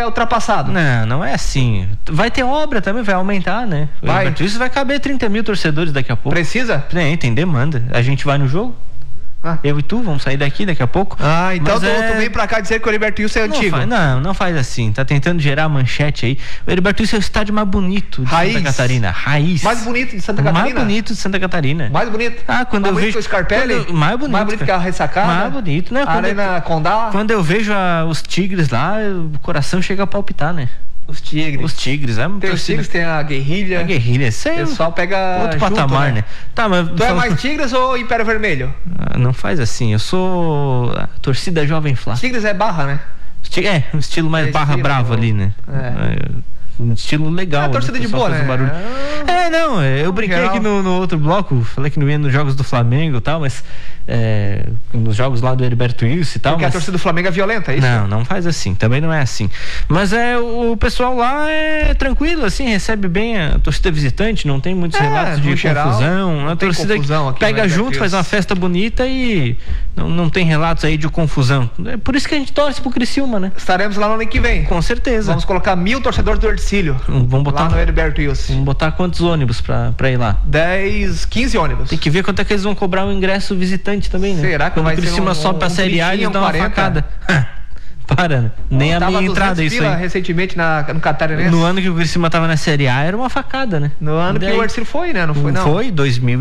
ultrapassado. Não é assim. Vai ter obra também, vai aumentar, né? Isso vai caber 30 mil torcedores daqui a pouco. Precisa? Tem demanda. A gente vai no jogo. Eu e tu vamos sair daqui a pouco. Então tu vem pra cá dizer que o Heriberto Wilson é antigo. Não faz assim. Tá tentando gerar manchete aí. O Heriberto Wilson é o estádio mais bonito de Santa Catarina. Raiz. Mais bonito de Santa Catarina? Mais bonito de Santa Catarina. Mais bonito? Quando eu vejo... que o Scarpelli? Mais bonito. Mais bonito que a Ressacada? Mais bonito, né? Arena Condá? Quando eu vejo os Tigres lá, o coração chega a palpitar, né? Os Tigres. Tem os Tigres, tem a Guerrilha. Isso aí. O pessoal pega outro junto, patamar, né? Tá, mas tu é mais Tigres ou Império Vermelho? Não faz assim, eu sou a torcida Jovem Flá. Tigres é barra, né? Um estilo mais barra bravo ali, né? Um estilo legal. Torcida de boa, né? Barulho. Eu brinquei aqui no outro bloco, falei que não ia nos jogos do Flamengo e tal, mas nos jogos lá do Heriberto Wilson e tal. Porque a torcida do Flamengo é violenta, é isso? Não faz assim, também não é assim. Mas o pessoal lá é tranquilo, assim, recebe bem a torcida visitante, não tem muitos relatos de confusão. A torcida pega junto, faz uma festa bonita e não tem relatos aí de confusão. É por isso que a gente torce pro Criciúma, né? Estaremos lá no ano que vem. Com certeza. Vamos colocar 1000 torcedores do Ercílio. Vamos botar lá no Heriberto Wilson. Vamos botar quantos ônibus pra ir lá? 10, 15 ônibus. Tem que ver quanto é que eles vão cobrar o ingresso visitante também, né? Será que quando vai o Criciúma sobe pra Série A, eles dão uma facada. Para, né? Nem a minha entrada isso aí. Recentemente no Catarinense. No ano que o Criciúma tava na Série A, era uma facada, né? No ano que o Ercílio foi, né? Não foi, não? Foi,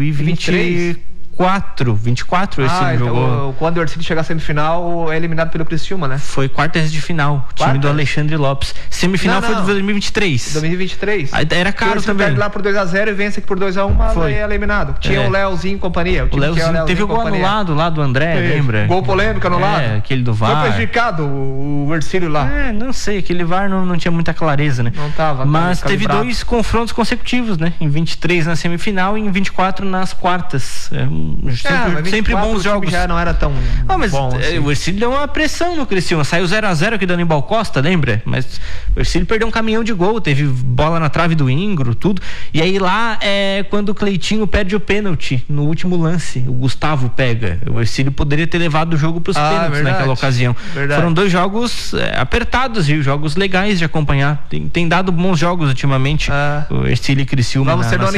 2024 Ercílio jogou. Quando o Ercílio chegar à semifinal, é eliminado pelo Criciúma, né? Foi quartas de final, time do Alexandre Lopes. Semifinal foi de 2023. 2023. Era caro também. Perde lá por 2-0 e vence aqui por 2-1, mas aí é eliminado. Tinha o Léozinho e companhia. O Léozinho teve o gol anulado lá do André, lembra? Gol polêmico anulado. Aquele do VAR. Foi prejudicado o Ercílio lá. Não sei, aquele VAR não tinha muita clareza, né? Não tava. Mas teve 2 confrontos consecutivos, né? Em 23 na semifinal e em 24 nas quartas. Sempre bons jogos. Já não era tão mas bom assim. O Ercílio deu uma pressão no Criciúma. Saiu 0-0 aqui do Aníbal Costa, lembra? Mas o Ercílio perdeu um caminhão de gol. Teve bola na trave do Ingro, tudo. E aí lá é quando o Cleitinho perde o pênalti no último lance. O Gustavo pega. O Ercílio poderia ter levado o jogo pros pênaltis naquela ocasião. Verdade. Foram 2 jogos apertados, viu? Jogos legais de acompanhar. Tem dado bons jogos ultimamente. O Ercílio e Criciúma na Série A.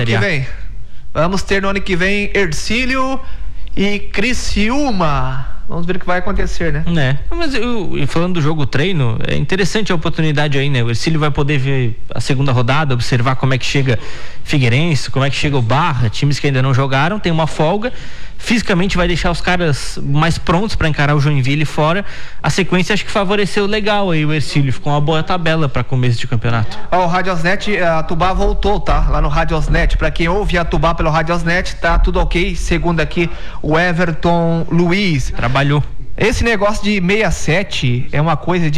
Vamos ter no ano que vem Ercílio e Criciúma. Vamos ver o que vai acontecer, né? Mas falando do jogo treino, é interessante a oportunidade aí, né? O Ercílio vai poder ver a segunda rodada, observar como é que chega Figueirense, como é que chega o Barra, times que ainda não jogaram, tem uma folga. Fisicamente vai deixar os caras mais prontos para encarar o Joinville fora. A sequência acho que favoreceu legal aí o Ercílio, ficou uma boa tabela para começo de campeonato. O Radiosnet, a Tubá voltou, tá? Lá no Radiosnet, para quem ouve a Tubá pelo Radiosnet, tá tudo ok, segundo aqui o Everton Luiz. Trabalhou. Esse negócio de 67 é uma coisa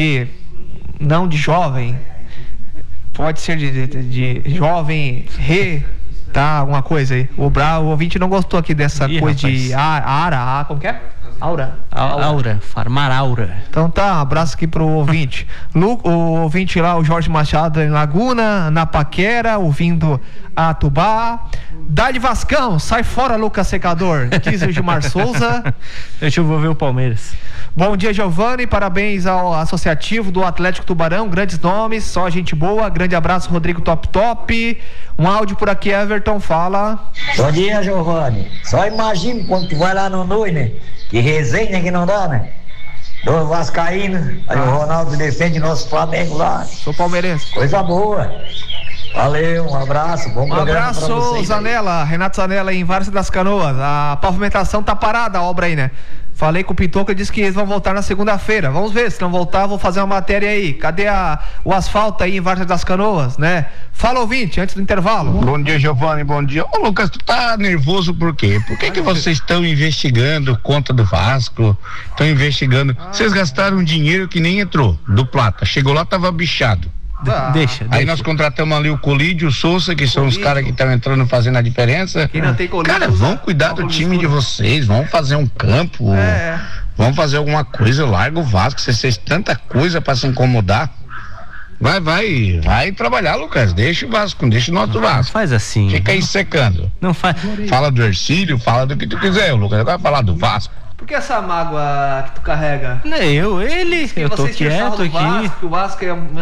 não de jovem, pode ser de jovem tá, alguma coisa aí. O ouvinte não gostou aqui dessa coisa de como que é? Aura. Farmar Aura. Então tá, um abraço aqui pro ouvinte. O ouvinte lá, o Jorge Machado em Laguna, na Paquera, ouvindo a Tubá. Dá-lhe Vascão, sai fora, Lucas Secador, diz o Gilmar Souza. Deixa eu ver o Palmeiras. Bom dia, Giovanni, parabéns ao associativo do Atlético Tubarão, grandes nomes, só gente boa, grande abraço, Rodrigo Top. Um áudio por aqui, Everton, fala. Bom dia, Giovanni, só imagina quando tu vai lá no Nui, né, que resenha que não dá, né, do Vascaíno, aí o Ronaldo defende nosso Flamengo lá. Sou palmeirense. Coisa boa. Valeu, um abraço, bom programa pra vocês. Um abraço, Zanella, Renato Zanella em Várzea das Canoas. A pavimentação tá parada, a obra aí, né? Falei com o Pintor, que ele disse que eles vão voltar na segunda-feira. Vamos ver, se não voltar, vou fazer uma matéria aí. Cadê o asfalto aí em Várzea das Canoas, né? Fala, ouvinte, antes do intervalo. Bom dia, Giovanni, bom dia. Ô, Lucas, tu tá nervoso por quê? Por que vocês estão investigando conta do Vasco? Estão investigando. Vocês gastaram dinheiro que nem entrou, do Plata. Chegou lá, tava bichado. Deixa. Aí nós contratamos ali o Colídio, o Souza, que são os caras que estão entrando fazendo a diferença. Quem não tem Colídio, cara, vão cuidar do time de vocês, vão fazer um campo, vão fazer alguma coisa, larga o Vasco, vocês têm tanta coisa pra se incomodar. Vai trabalhar, Lucas, deixa o Vasco, deixa o nosso Vasco. Faz assim. Fica aí secando. Não faz. Fala do Ercílio, fala do que tu quiser, Lucas, agora vai falar do Vasco. Por que essa mágoa que tu carrega? Eu tô quieto aqui. O Vasco é